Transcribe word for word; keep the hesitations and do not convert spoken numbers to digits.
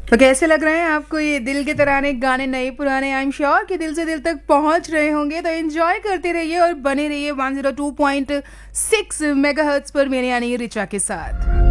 तो कैसे लग रहे हैं आपको ये दिल के तराने गाने, नए पुराने? आई एम श्योर कि दिल से दिल तक पहुंच रहे होंगे। तो एंजॉय करते रहिए और बने रहिए one zero two point six megahertz पर मेरे यानी रिचा के साथ।